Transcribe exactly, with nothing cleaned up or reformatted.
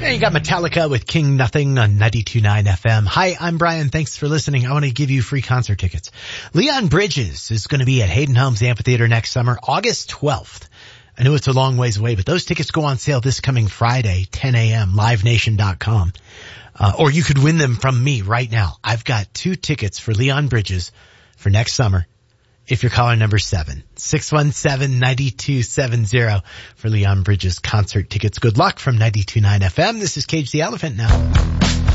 And you got Metallica with King Nothing on ninety-two point nine F M. Hi, I'm Brian. Thanks for listening. I want to give you free concert tickets. Leon Bridges is going to be at Hayden Homes Amphitheater next summer, August twelfth. I know it's a long ways away, but those tickets go on sale this coming Friday, ten a.m., live nation dot com. Uh, or you could win them from me right now. I've got two tickets for Leon Bridges for next summer. If you're caller number seven, six one seven, nine two seven zero for Leon Bridges concert tickets. Good luck from ninety-two point nine F M. This is Cage the Elephant now.